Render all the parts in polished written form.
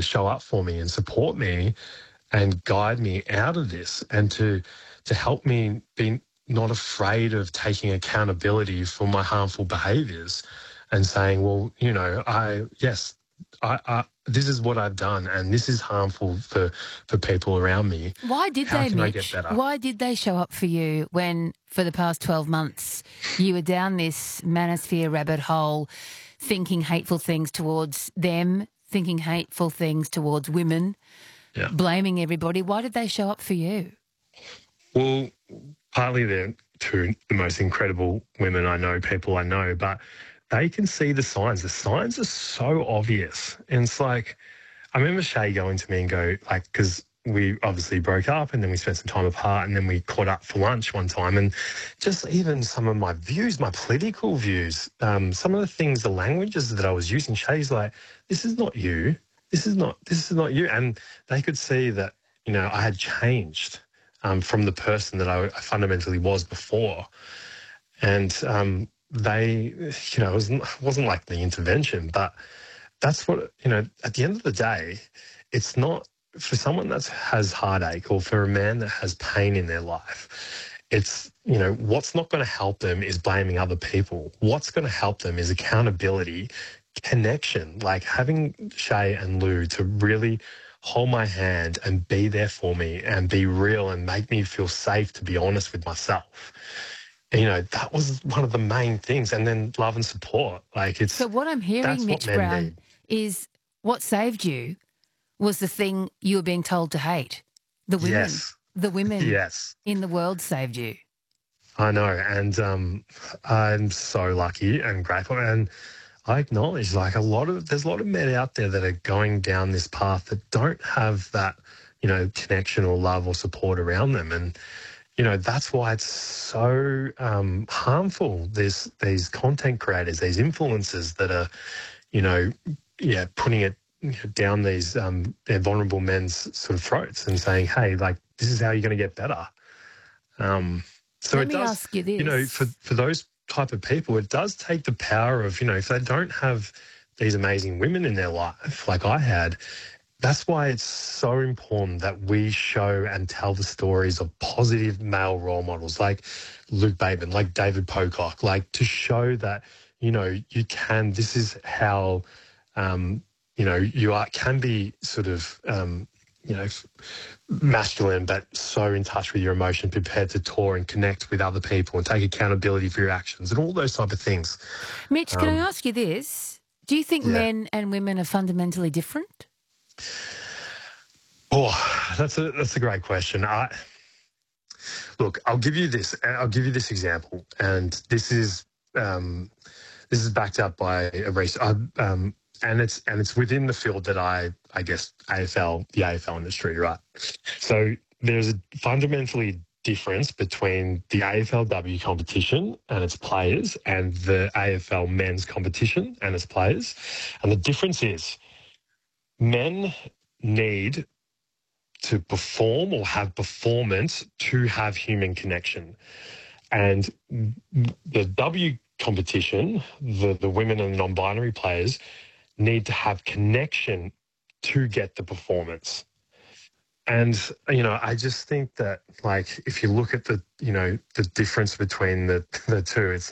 show up for me and support me and guide me out of this, and to help me be not afraid of taking accountability for my harmful behaviours and saying, well, this is what I've done and this is harmful for people around me. Why did How they, can I get Mitch? better? Why did they show up for you when, for the past 12 months, you were down this manosphere rabbit hole, thinking hateful things towards them, thinking hateful things towards women, blaming everybody? Why did they show up for you? Well, partly they're two of the most incredible women I know, people I know, but they can see the signs. The signs are so obvious. And it's like, I remember Shay going to me and go, like, because we obviously broke up and then we spent some time apart and then we caught up for lunch one time, and just even some of my views, my political views, some of the things, the languages that I was using, Shay's like, this is not you. This is not you. And they could see that, I had changed from the person that I fundamentally was before. And they, it wasn't like the intervention, but that's what, at the end of the day, it's not for someone that has heartache or for a man that has pain in their life. It's, what's not going to help them is blaming other people. What's going to help them is accountability, connection, like having Shay and Lou to really hold my hand and be there for me and be real and make me feel safe to be honest with myself. And, that was one of the main things. And then love and support. So what I'm hearing, Mitch Brown, is what saved you was the thing you were being told to hate. The women. Yes. The women yes. in the world saved you. I know. And I'm so lucky and grateful. And I acknowledge, there's a lot of men out there that are going down this path that don't have that, connection or love or support around them. And, that's why it's so harmful. There's these content creators, these influencers that are, putting it down these vulnerable men's sort of throats and saying, hey, this is how you're going to get better. So Let me ask you this. For those type of people, it does take the power of, if they don't have these amazing women in their life like I had, that's why it's so important that we show and tell the stories of positive male role models like Luke Bateman, like David Pocock, to show that, you can, this is how, can be sort of, masculine, but so in touch with your emotion, prepared to tour and connect with other people and take accountability for your actions and all those type of things. Mitch, can I ask you this? Do you think men and women are fundamentally different? Oh, that's a great question. Look, I'll give you this example, and this is backed up by a research, and it's within the field that I guess the AFL industry, right? So there's a fundamentally difference between the AFLW competition and its players and the AFL men's competition and its players, and the difference is men need to perform or have performance to have human connection. And the W competition, the women and non-binary players need to have connection to get the performance. And, I just think that, if you look at the difference between the two, it's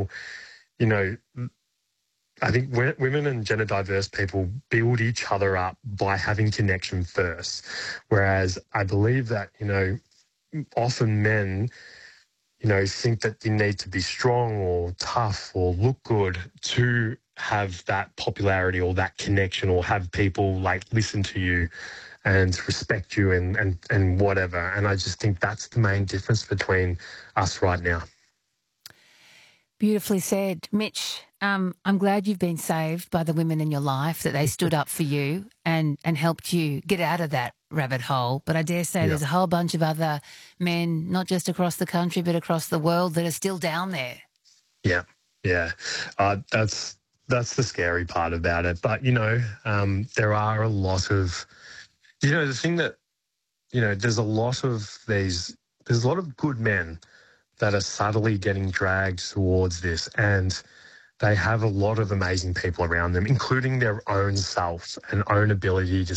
I think women and gender diverse people build each other up by having connection first. Whereas I believe that, often men, think that you need to be strong or tough or look good to have that popularity or that connection or have people listen to you and respect you and whatever. And I just think that's the main difference between us right now. Beautifully said. Mitch, I'm glad you've been saved by the women in your life, that they stood up for you and helped you get out of that rabbit hole. But I dare say there's a whole bunch of other men, not just across the country, but across the world, that are still down there. Yeah. That's the scary part about it. But, there are a lot of, the thing that, there's a lot of good men that are subtly getting dragged towards this, and they have a lot of amazing people around them, including their own self and own ability to